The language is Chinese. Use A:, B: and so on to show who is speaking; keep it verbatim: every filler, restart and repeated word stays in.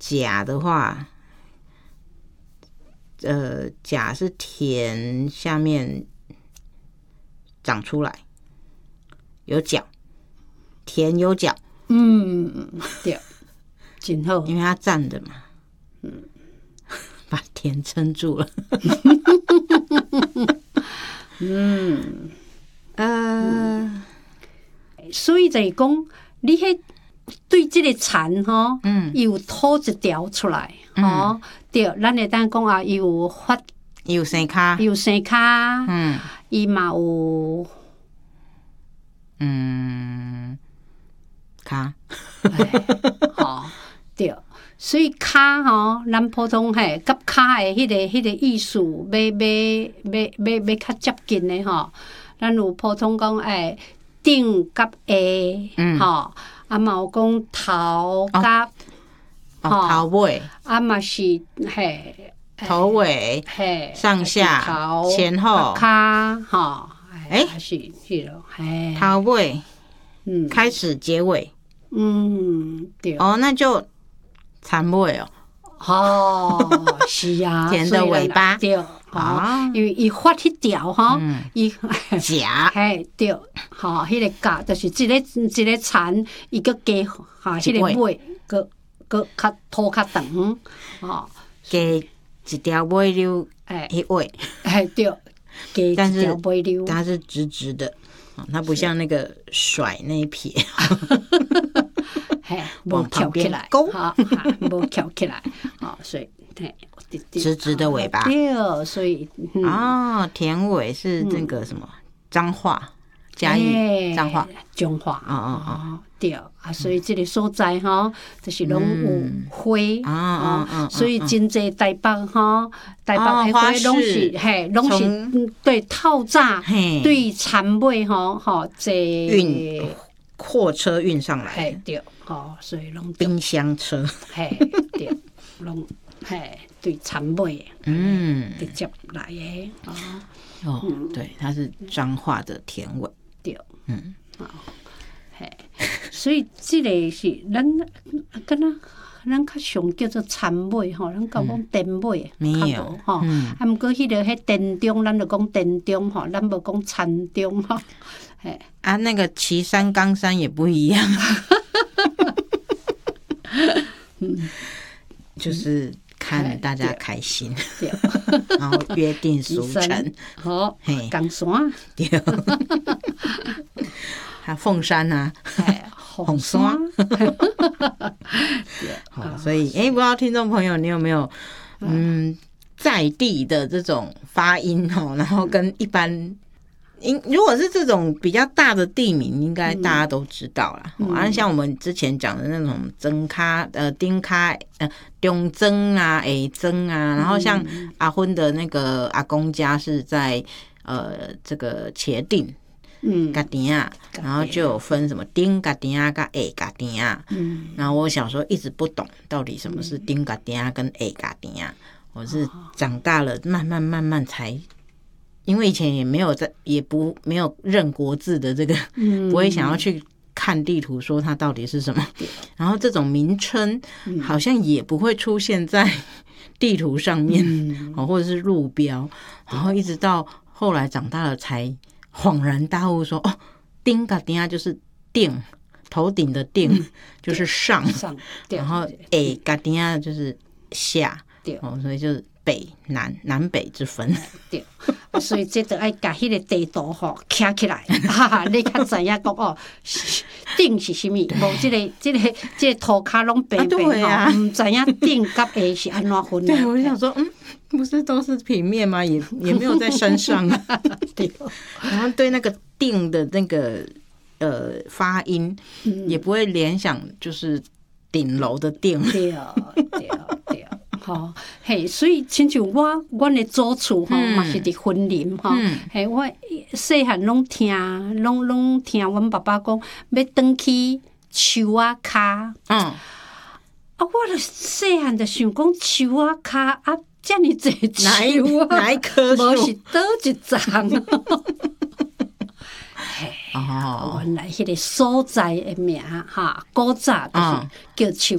A: 甲的话，呃，甲是田下面长出来，有角，田有角。
B: 嗯，对，真好，
A: 因为它站的嘛，嗯，把田撑住了。
B: 嗯，
A: 呃，
B: 所以就是讲，你迄对这个蚕吼，
A: 嗯，
B: 伊有吐一条出来，吼、嗯，对，咱会当讲啊，伊有发，
A: 伊有生骹，
B: 伊有生骹，
A: 嗯，
B: 伊嘛有，
A: 嗯，骹，
B: 吼，对。所以骹吼，咱普通嘿，甲骹的迄、那个迄、那个意思，要要要要要较接近的吼。咱有普通讲诶，顶甲下，
A: 嗯，
B: 吼，啊嘛有讲头甲，
A: 哦，头尾，
B: 啊嘛是嘿，
A: 头尾，
B: 嘿，
A: 上下，前后，
B: 骹，吼，
A: 诶，
B: 还是迄落，嘿，
A: 头尾，
B: 嗯，
A: 开始结尾，
B: 嗯，对，
A: 哦，那就。蚕尾哦，
B: 哦，是啊，
A: 田的尾巴
B: 对，哦，因为伊发迄条吼，伊
A: 甲，
B: 嘿对，吼，迄个甲就是一个一个蚕，伊个加哈，迄个尾个个较拖较长，吼，
A: 加一条尾溜，哎，迄尾，
B: 哎对，加一条尾溜，
A: 它是直直的，它不像那个甩那一撇。
B: 嘿，无翘起来，哈，无翘起来，哦，所以嘿，
A: 直直的尾巴，
B: 对，所以
A: 哦，田尾是那个什么彰化嘉义彰化
B: 彰化，
A: 哦哦哦，
B: 对啊，所以这个所在吼，就是拢有花
A: 啊啊，
B: 所以真济台北吼，台北的花拢是嘿，拢是对透早对蚕尾吼吼这
A: 运货车运上来，
B: 嘿对。哦，所以拢
A: 冰箱车，
B: 嘿，对，拢嘿对蚕尾，嗯，直接来的哦。
A: 哦，对，它是彰化的田尾，
B: 对，嗯，哦，嘿，所以这个是咱敢若咱较常叫做蚕尾吼，咱讲讲田尾，
A: 没有
B: 吼，啊，毋过迄个迄田中，咱就讲田中吼，咱无讲蚕中吼，嘿，
A: 啊，那个旗山冈山也不一样。就是看大家开心，然后约定俗成。
B: 好，冈山
A: 对，还凤山啊，红山。好，所以哎，不知道听众朋友你有没有嗯在地的这种发音哦，然后跟一般。因如果是这种比较大的地名，应该大家都知道啦。嗯、啊，像我们之前讲的那种曾卡、呃丁卡、呃中曾啊、下曾啊，然后像阿芬的那个阿公家是在呃这个茄定，嗯，嘎丁啊，然后就有分什么丁嘎丁啊、跟下嘎丁啊。嗯，然后我小时候一直不懂到底什么是丁嘎丁啊跟下嘎丁啊，我是长大了慢慢慢慢才。因为以前也没有在，也不没有认国字的这个，嗯、不会想要去看地图说它到底是什么。然后这种名称好像也不会出现在地图上面，嗯、或者是路标。然后一直到后来长大了才恍然大悟说，哦，顶嘎顶就是顶，头顶的顶、嗯、就是上，上然后下嘎顶就是下，哦，所以就是北南南北之分。
B: 对。所以这就爱甲迄个地图吼徛起来，哈哈，你较知影讲哦，顶是啥物？无这个这个这个涂骹拢白白吼，唔知影顶甲下是安怎分？
A: 对，我就想说，嗯，不是都是平面吗？也也没有在山上啊。对，然后对那个顶的那个呃发音，嗯、也不会联想就是顶楼的顶。
B: 对对对。吼，嘿，所以亲像我，阮的祖厝吼，嘛是伫婚林吼，嘿，我细汉拢听，拢拢听阮爸爸讲，要转去树仔骹。嗯，啊，我著细汉就想讲树仔骹啊，遮尔济树啊，
A: 哪一棵树？
B: 无是倒一丛。哦，原来迄个所在的名哈，古早就是叫树